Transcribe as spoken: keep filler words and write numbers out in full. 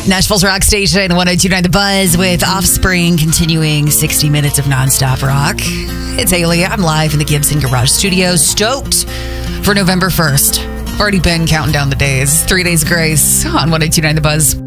Nashville's rock station, one oh two point nine The Buzz, with Offspring continuing sixty minutes of nonstop rock. It's Haley. I'm live in the Gibson Garage Studio, stoked for November first. I've already been counting down the days. Three days of grace on one oh two point nine The Buzz.